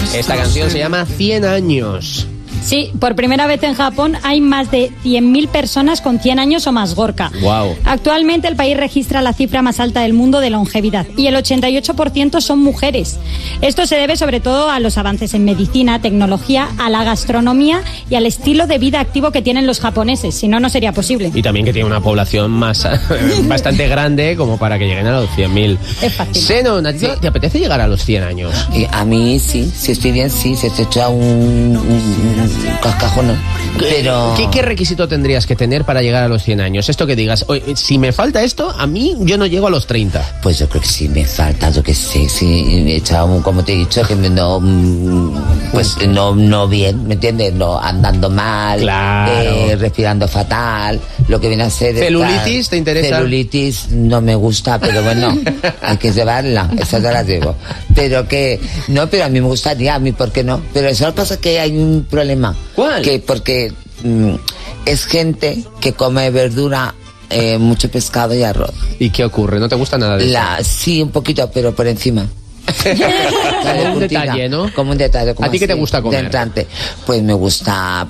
Esta canción se llama 100 años. Sí, por primera vez en Japón hay más de 100.000 personas con 100 años o más, Gorka. Wow. Actualmente el país registra la cifra más alta del mundo de longevidad y el 88% son mujeres. Esto se debe sobre todo a los avances en medicina, tecnología, a la gastronomía y al estilo de vida activo que tienen los japoneses, si no, no sería posible. Y también que tiene una población más bastante grande como para que lleguen a los 100.000. Es fácil. Zenon, ¿a ti te apetece llegar a los 100 años? A mí sí, si estoy bien, sí, si estoy hecho un cascajo, no. Pero... ¿Qué requisito tendrías que tener para llegar a los 100 años? Esto que digas, oye, si me falta esto, a mí yo no llego a los 30. Pues yo creo que sí me falta, yo que sé, sí, he echado, como te he dicho, que no, pues no bien, ¿me entiendes? No, andando mal, claro. Respirando fatal, lo que viene a ser... ¿Celulitis te interesa? Celulitis no me gusta, pero bueno, hay que llevarla, esa ya la llevo. Pero pero a mí me gustaría, a mí, ¿por qué no? Pero eso pasa que hay un problema. ¿Cuál? Que porque es gente que come verdura, mucho pescado y arroz. ¿Y qué ocurre? ¿No te gusta nada de eso? Sí, un poquito, pero por encima. Como un detalle, ¿no? Como un detalle. ¿A ti qué te gusta comer? De entrante. Pues me gusta,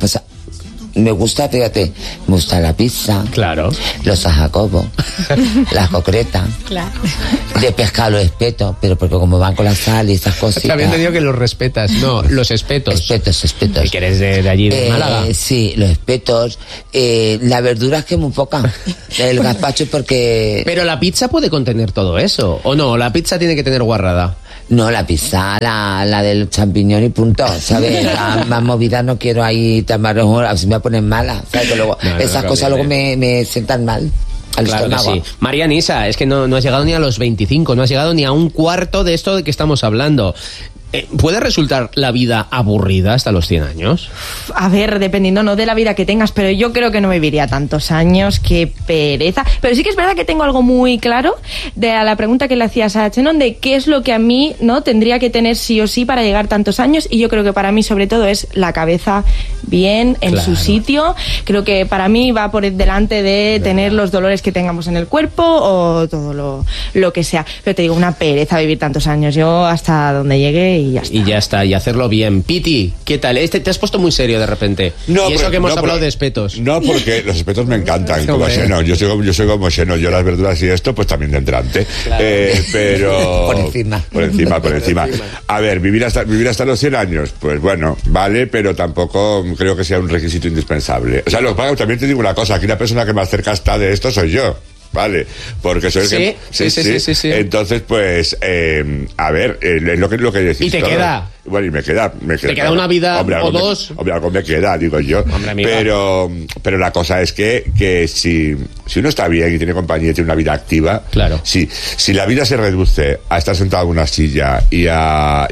fíjate, me gusta la pizza. Claro. Los ajacobos. Las concretas. Claro. De pescado los espetos, pero porque como van con la sal y esas cositas. Te había entendido que los respetas. No, los espetos. Espetos. ¿Que eres de allí, de Málaga? Sí, los espetos. La verdura es que muy poca. El gazpacho porque... Pero la pizza puede contener todo eso, ¿o no? La pizza tiene que tener guarrada. No, la pizza, la del champiñón y punto, ¿sabes? La más movida no quiero ahí tomar, así me ponen mala, ¿sabes? Que luego, esas cosas luego me sientan mal. Claro que sí. María Nisa, es que no has llegado ni a los 25, no has llegado ni a un cuarto de esto de que estamos hablando. ¿Puede resultar la vida aburrida hasta los 100 años? A ver, dependiendo no de la vida que tengas, pero yo creo que no viviría tantos años, qué pereza. Pero sí que es verdad que tengo algo muy claro de a la pregunta que le hacías a Zenon de qué es lo que a mí no tendría que tener sí o sí para llegar tantos años, y yo creo que para mí sobre todo es la cabeza bien en su sitio. Creo que para mí va por delante de tener los dolores que tengamos en el cuerpo o todo lo que sea. Pero te digo, una pereza vivir tantos años. Yo hasta donde llegue y ya está. Y ya está, y hacerlo bien. Piti, ¿qué tal? Te has puesto muy serio de repente. No, y eso pero, que hemos hablado de espetos. No, porque los espetos me encantan, como Zenon. Yo soy como Zenon. Yo las verduras y esto, pues también de entrante. Claro. Pero... Por encima. A ver, vivir hasta los 100 años, pues bueno, vale, pero tampoco creo que sea un requisito indispensable. O sea, también te digo una cosa, aquí la persona que más cerca está de esto soy yo. Vale, porque soy el que... Sí. Entonces, pues, a ver, es lo que decís. ¿Y te queda? Bueno, y me queda. ¿Te queda una vida o dos? Hombre, algo me queda, digo yo. Hombre, pero la cosa es que si uno está bien y tiene compañía y tiene una vida activa, claro. Si la vida se reduce a estar sentado en una silla y a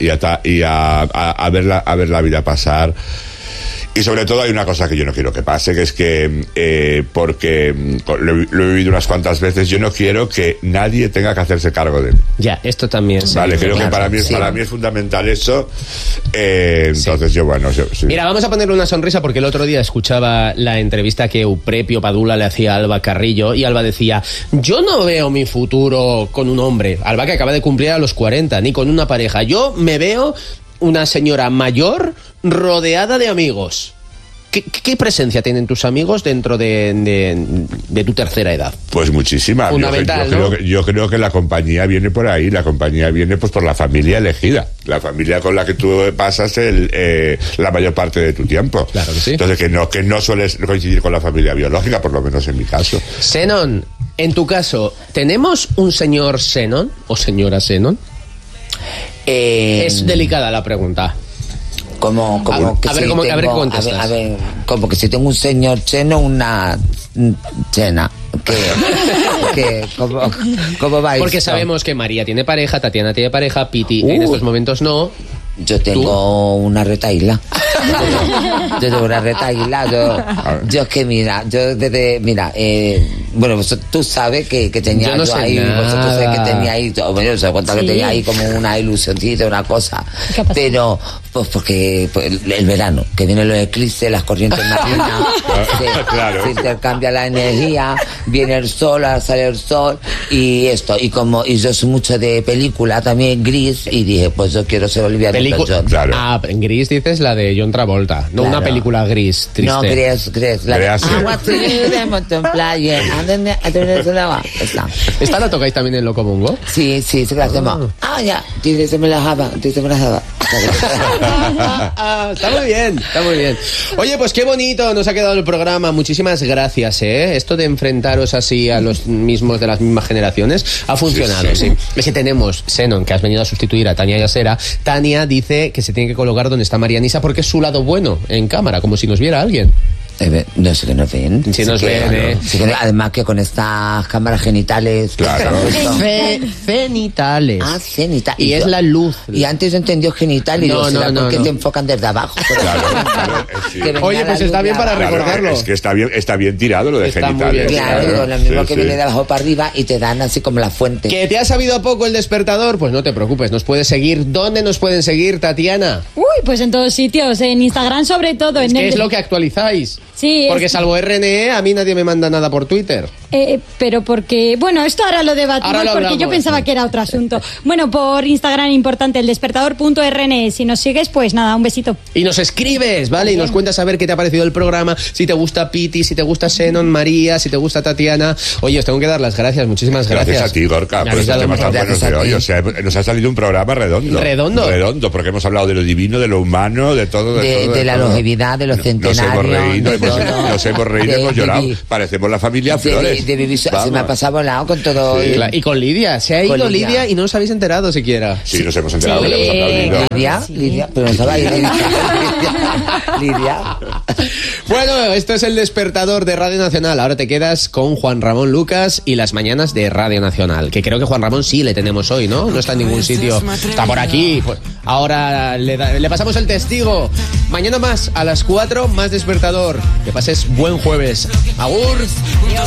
ver la vida pasar. Y sobre todo hay una cosa que yo no quiero que pase, que es que, porque lo he vivido unas cuantas veces, yo no quiero que nadie tenga que hacerse cargo de mí. Ya, esto también. Vale, creo que para mí es fundamental eso. Entonces yo, bueno... Sí. Mira, vamos a ponerle una sonrisa porque el otro día escuchaba la entrevista que Euprepio Padula le hacía a Alba Carrillo y Alba decía, yo no veo mi futuro con un hombre. Alba que acaba de cumplir a los 40, ni con una pareja. Yo me veo una señora mayor rodeada de amigos. ¿Qué presencia tienen tus amigos dentro de tu tercera edad? Pues muchísima. Fundamental, yo creo que la compañía viene por ahí. La compañía viene pues por la familia elegida. La familia con la que tú pasas la mayor parte de tu tiempo. Claro que sí. Entonces que no sueles coincidir con la familia biológica, por lo menos en mi caso. Zenon, en tu caso, ¿tenemos un señor Zenon o señora Zenon? Es delicada la pregunta. Como que a ver qué contestas. A ver, como que si tengo un señor Cheno, una Chena. ¿Cómo va? Porque esto? sabemos que María tiene pareja, Tatiana tiene pareja, Piti en estos momentos no. Yo tengo una retaíla. Yo tengo una retaíla. Yo es que mira, bueno, tú sabes que tenía yo ahí, vosotros sabés que tenía ahí, bueno, se cuenta que tenía ahí como una ilusioncita, una cosa, pero pues porque el verano, que vienen los eclipses, las corrientes marinas, se intercambia la energía, viene el sol, sale el sol y esto, y yo soy mucho de película también, Gris, y dije, pues yo quiero ser Olivia Newton-John. Claro. Ah, en Gris dices la de John Travolta, no una película gris, triste. No, Gris, la de ¿Esta la tocáis también en Locomongo? Sí, la hacemos. Ya, díseme la java. Está muy bien. Oye, pues qué bonito nos ha quedado el programa. Muchísimas gracias, ¿eh? Esto de enfrentaros así a los mismos de las mismas generaciones ha funcionado, sí. Es que tenemos Xenon, que has venido a sustituir a Tania Yasera. Tania dice que se tiene que colocar donde está Marianisa porque es su lado bueno en cámara, como si nos viera alguien. No sé que nos ven. Sí, nos ven, además que con estas cámaras genitales. Claro. Genitales. Genitales. Y es la luz. Y antes yo entendí genital y ¿por qué te enfocan desde abajo? Claro. Sí. Oye, pues está bien para recordarlo. Es que está bien tirado lo de genitales. Claro, lo mismo que viene de abajo para arriba y te dan así como la fuente. ¿Que te ha sabido poco el despertador? Pues no te preocupes, nos puedes seguir. ¿Dónde nos pueden seguir, Tatiana? Pues en todos sitios, en Instagram sobre todo. ¿Qué es lo que actualizáis? Sí. Porque salvo RNE, a mí nadie me manda nada por Twitter. Pero porque, bueno, esto ahora lo debatimos porque yo pensaba que era otro asunto. Bueno, por Instagram, importante, eldespertador.rne. Si nos sigues, pues nada, un besito. Y nos escribes, ¿vale? Y nos cuentas a ver qué te ha parecido el programa, si te gusta Piti, si te gusta Xenon, María, si te gusta Tatiana. Oye, os tengo que dar las gracias, muchísimas gracias. Gracias a ti, Gorka, por estos temas tan buenos de hoy. O sea, nos ha salido un programa redondo. Redondo, porque hemos hablado de lo divino, de lo humano, de todo. De la longevidad, de los centenarios. Nos hemos reído, hemos llorado. Parecemos la familia Flores. Se me ha pasado volado con todo. Sí. Y con Lidia. Se ha ido Lidia y no os habéis enterado siquiera. Sí, nos hemos enterado. Que le hemos aplaudido. Lidia, pero no estaba ahí. Lidia. Bueno, esto es El Despertador de Radio Nacional. Ahora te quedas con Juan Ramón Lucas y las mañanas de Radio Nacional. Que creo que Juan Ramón sí le tenemos hoy, ¿no? No está en ningún sitio. Está por aquí. Pues ahora le pasamos el testigo. Mañana más, a las 4, más Despertador. Que pases buen jueves. Agur.